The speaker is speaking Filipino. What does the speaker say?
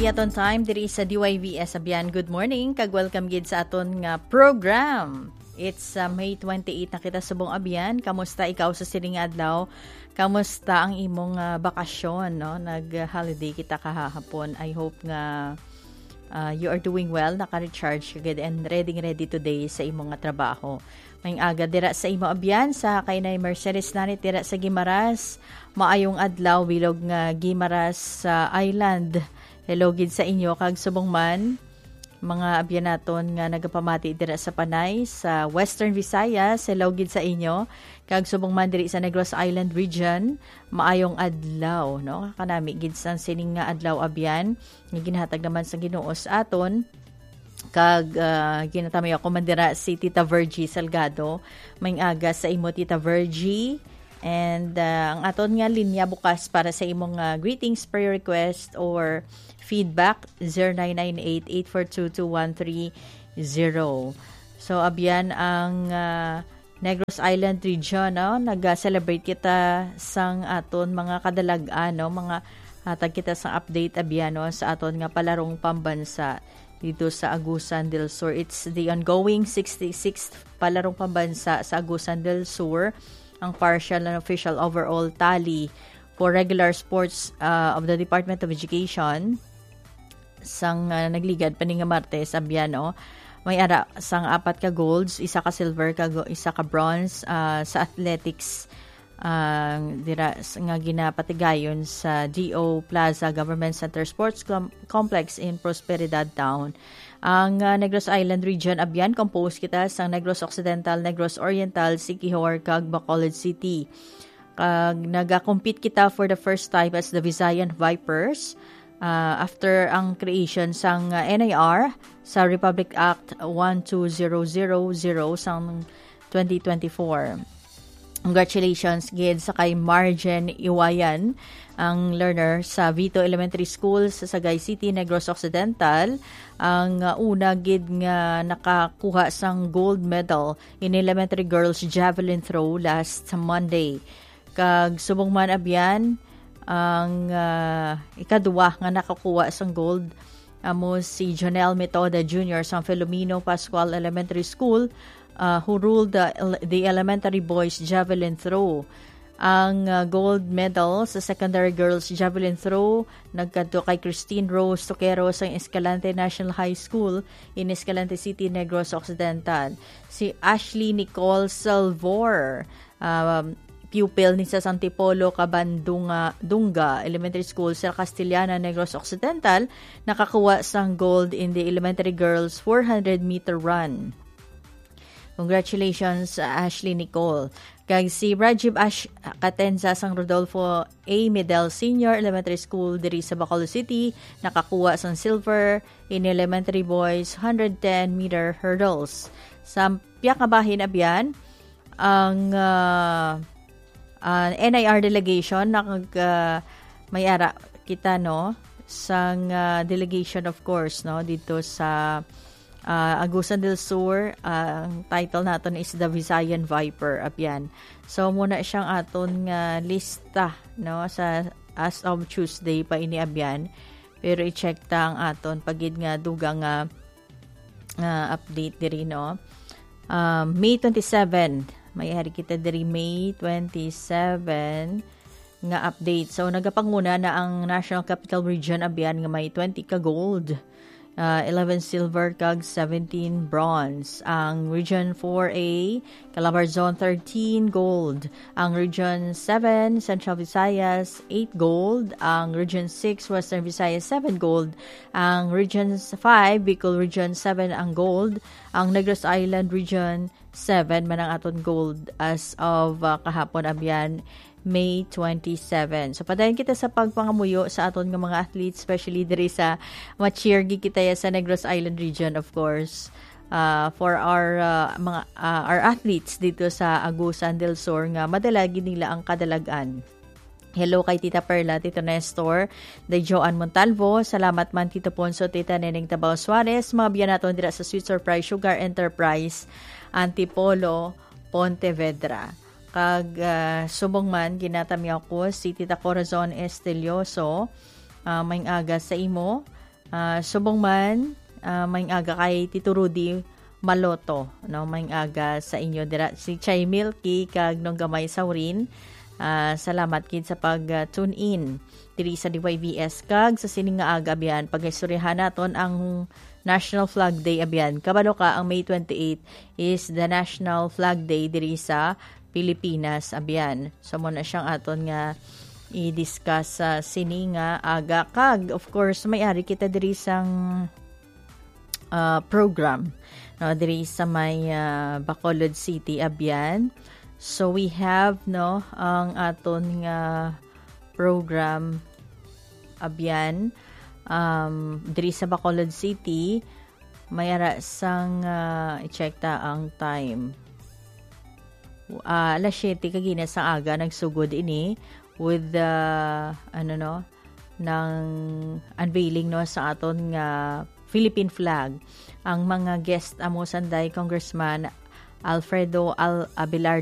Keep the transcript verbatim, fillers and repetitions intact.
thirty aton time diri sa D Y V S Abyan. Good morning, kag welcome gid sa aton nga program. It's uh, May twenty-eight na kita subong Abyan. Kamusta ikaw sa sining adlaw? Kamusta ang imong uh, bakasyon, no? Nag-holiday kita kahapon. I hope nga uh, you are doing well, naka-recharge kagid and ready ready today sa imong nga trabaho. May aga dira sa imo Abyan sa kay na Mercedes nanit dira sa Gimaras. Maayong adlaw bilog nga Gimaras uh, Island. Hello gid sa inyo kag subong man mga Abyanaton nga nagapamati dira sa Panay sa Western Visayas. Hello gid sa inyo kag subong man diri sa Negros Island region. Maayong adlaw, no? Kanami gid sa sining nga adlaw Abyan nga ginhatag naman sa Ginoo sa aton. Kag uh, ginatami ako mandira si Tita Virgie Salgado. May aga sa imo Tita Virgie. And uh, ang aton nga linya bukas para sa imong uh, greetings, prayer request or feedback zero nine nine eight, eight four two, two one three zero. So abyan ang uh, Negros Island region, no? Nag-celebrate kita sang aton mga kadalag-an, no? Mga hatag kita sa update abyan, no? Sa aton nga palarong pambansa dito sa Agusan del Sur. It's the ongoing sixty-sixth palarong pambansa sa Agusan del Sur. Ang partial and official overall tally for regular sports uh, of the Department of Education sang uh, nagligad pa ni nga Martes Abyano. May ara sang apat ka golds, isa ka silver, kag isa ka bronze uh, sa athletics uh, dira nga ginapatigayon sa D O Plaza Government Center Sports Com- Complex in Prosperidad Town. Ang uh, Negros Island region Abyan composed kita sa Negros Occidental, Negros Oriental, Siquijor, kag Bacolod City. Kag naga-compete kita for the first time as the Visayan Vipers uh, after ang creation sang uh, N I R sa Republic Act one two zero zero zero sang twenty twenty-four. Congratulations gid sa kay Marjen Iwayan, ang learner sa Vito Elementary School sa Sagay City, Negros Occidental. Ang uh, una gid nga nakakuha sang gold medal in elementary girls javelin throw last Monday. Kag subong man abyan ang uh, ikaduwa nga nakakuha sang gold amo si Jonel Metoda Junior sa Filomeno Pascual Elementary School. Uh, who ruled the, the elementary boys javelin throw. Ang uh, gold medal sa secondary girls javelin throw nagkadto kay Christine Rose Toquero sa Escalante National High School in Escalante City, Negros Occidental. Si Ashley Nicole Salvor, um, pupil ni sa Santipolo Cabandunga Dunga Elementary School sa Castillana, Negros Occidental, nakakuha sang gold in the elementary girls four hundred meter run. Congratulations, Ashley Nicole. Kag si Rajiv Ash Katenza sang Rodolfo A. Medel Senior Elementary School diri sa Bacolod City, nakakuha sang silver in elementary boys one hundred ten meter hurdles. Sa piyakabahin abyan, ang uh, uh, N I R delegation nakag uh, may ara kita, no, sang uh, delegation of course, no, dito sa Uh, Agusan del Sur. Uh, ang title naton is The Visayan Viper Abyan. So muna siyang aton nga uh, lista, no, sa as of Tuesday pa ini Abyan. Pero i-check ta ang aton pagid nga dugang nga uh, update diri, no. Uh, May twenty-seven may hari kita diri May twenty-seven nga update. So nagapanguna na ang National Capital Region Abyan nga may twenty ka gold. Uh, eleven silver kag seventeen bronze. Ang Region four A, Calabarzon thirteen gold. Ang Region seven, Central Visayas eight gold. Ang Region six, Western Visayas seven gold. Ang Region five, Bicol Region seven ang gold. Ang Negros Island Region seven man ang aton gold as of uh, kahapon abyan May twenty-seven. So padayon kita sa pagpangamuyo sa aton nga mga athletes, especially diri sa ma-cheer gi kita ya sa Negros Island region, of course. Uh, for our uh, mga uh, our athletes dito sa Agusan del Sur nga madalagi nila ang kadalagan. Hello kay Tita Perla, Tito Nestor, day Joan Montalvo. Salamat man Tito Ponso, Tita Neneng Tabao Suarez. Mga biyan naton dira sa Sweet Surprise Sugar Enterprise, Antipolo, Pontevedra. Kag uh, subong man ginatami ako si Tita Corazon Estelioso, uh, may aga sa imo. Uh, subong man, uh, may aga kay Tito Rudy Maloto, no? May aga sa inyo dira si Chay Milky kag nung gamay sawrin. Uh, salamat kid sa pag uh, tune in diri sa D Y V S kag sa sining nga aga abyan pag-istoryahan naton ang National Flag Day abyan. Kabalo ka ang May twenty-eighth is the National Flag Day diri sa Pilipinas abyan. So mo na siyang aton nga i-discuss sa uh, sining nga aga kag of course may-ari kita diri sang uh, program no diri sa may uh, Bacolod City abyan. So we have no ang aton nga program abyan um diri sa Bacolod City may ara sang uh, i-check ta ang time. Uh, alas siyete kagina sa aga nagsugod ini with the ano no ng unveiling no sa aton nga Philippine flag. Ang mga guest amo sanday Congressman Alfredo Al Abelardo